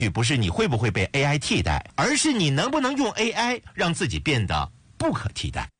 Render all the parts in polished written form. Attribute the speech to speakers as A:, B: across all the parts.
A: 不是你会不会被 AI 替代，而是你能不能用 AI 让自己变得不可替代。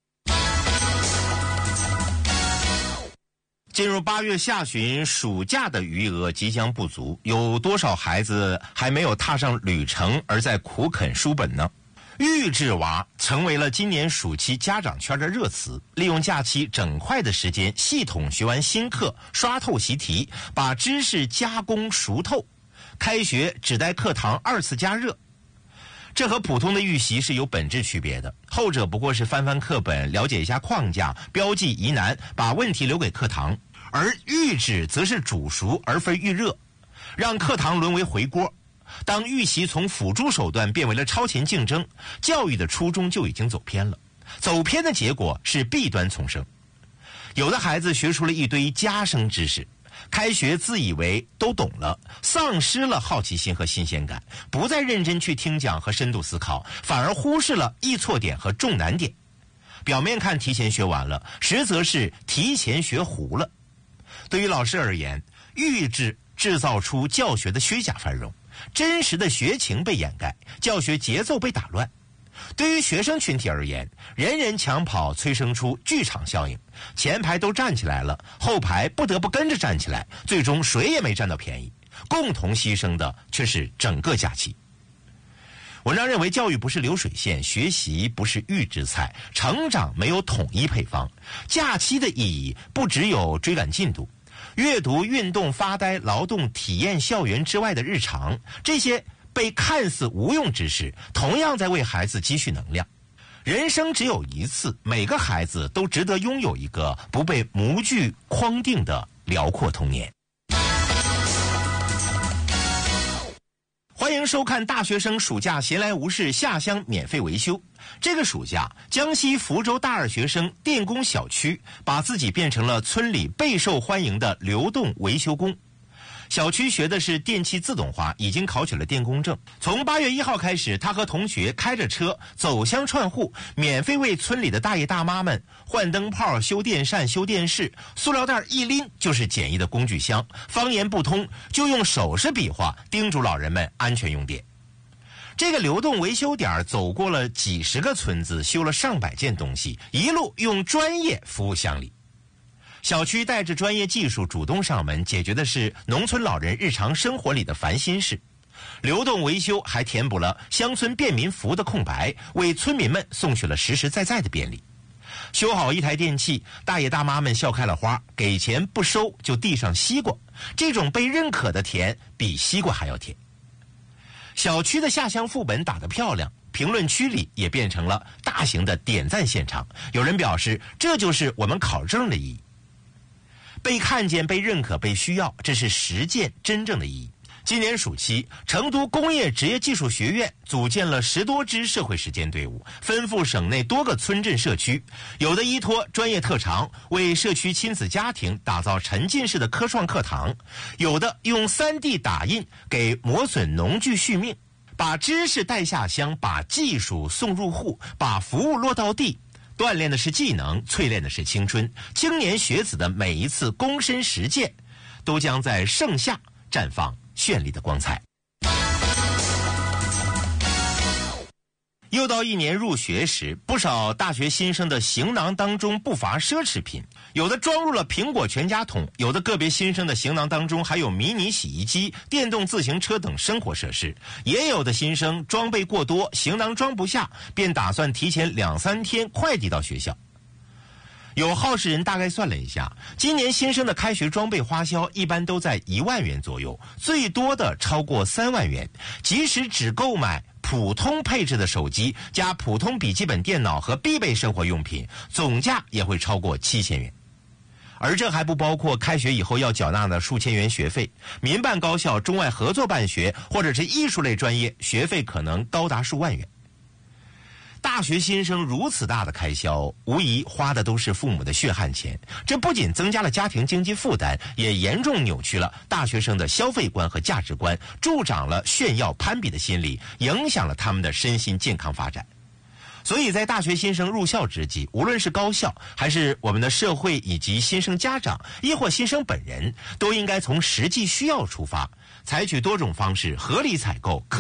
A: 进入8月下旬，暑假的余额即将不足，有多少孩子还没有踏上旅程而在苦啃书本呢？预制娃成为了今年暑期家长圈的热词，利用假期整块的时间系统学完新课，刷透习题，把知识加工熟透，开学只待课堂2次加热。这和普通的预习是有本质区别的，后者不过是翻翻课本，了解一下框架，标记疑难，把问题留给课堂；而预制则是煮熟而非预热，让课堂沦为回锅。当预习从辅助手段变为了超前竞争，教育的初衷就已经走偏了，走偏的结果是弊端丛生。有的孩子学出了一堆加生知识，开学自以为都懂了，丧失了好奇心和新鲜感，不再认真去听讲和深度思考，反而忽视了易错点和重难点。表面看提前学完了，实则是提前学糊了。对于老师而言，预制制造出教学的虚假繁荣，真实的学情被掩盖，教学节奏被打乱。对于学生群体而言，人人抢跑催生出剧场效应，前排都站起来了，后排不得不跟着站起来，最终谁也没占到便宜，共同牺牲的却是整个假期。文章认为，教育不是流水线，学习不是预制菜，成长没有统一配方。假期的意义不只有追赶进度，阅读、运动、发呆、劳动、体验校园之外的日常，这些被看似无用之事，同样在为孩子积蓄能量。人生只有一次，每个孩子都值得拥有一个不被模具框定的辽阔童年。欢迎收看大学生暑假闲来无事下乡免费维修。这个暑假，江西福州大二学生电工小区把自己变成了村里备受欢迎的流动维修工。小区学的是电气自动化，已经考取了电工证。从8月1号开始，他和同学开着车走乡串户，免费为村里的大爷大妈们换灯泡、修电扇、修电视。塑料袋一拎就是简易的工具箱，方言不通就用手势比划，叮嘱老人们安全用电。这个流动维修点走过了几十个村子，修了上百件东西，一路用专业服务乡里。小区带着专业技术主动上门，解决的是农村老人日常生活里的烦心事。流动维修还填补了乡村便民服务的空白，为村民们送去了实实在在的便利。修好一台电器，大爷大妈们笑开了花，给钱不收就递上西瓜，这种被认可的甜比西瓜还要甜。小区的下乡副本打得漂亮，评论区里也变成了大型的点赞现场。有人表示，这就是我们考证的意义。被看见、被认可、被需要，这是实践真正的意义。今年暑期，成都工业职业技术学院组建了10多支社会实践队伍，分赴省内多个村镇社区，有的依托专业特长为社区亲子家庭打造沉浸式的科创课堂，有的用3D 打印给磨损农具续命，把知识带下乡，把技术送入户，把服务落到地。锻炼的是技能，淬炼的是青春。青年学子的每一次躬身实践，都将在盛夏绽放绚丽的光彩。又到一年入学时，不少大学新生的行囊当中不乏奢侈品，有的装入了苹果全家桶，有的个别新生的行囊当中还有迷你洗衣机、电动自行车等生活设施，也有的新生装备过多，行囊装不下，便打算提前2-3天快递到学校。有好事人大概算了一下，今年新生的开学装备花销一般都在1万元左右，最多的超过3万元。即使只购买普通配置的手机加普通笔记本电脑和必备生活用品，总价也会超过7000元。而这还不包括开学以后要缴纳的数千元学费，民办高校、中外合作办学或者是艺术类专业，学费可能高达数万元。大学新生如此大的开销，无疑花的都是父母的血汗钱。这不仅增加了家庭经济负担，也严重扭曲了大学生的消费观和价值观，助长了炫耀攀比的心理，影响了他们的身心健康发展。所以在大学新生入校之际，无论是高校还是我们的社会以及新生家长，亦或新生本人，都应该从实际需要出发， 采取多种方式合理采购。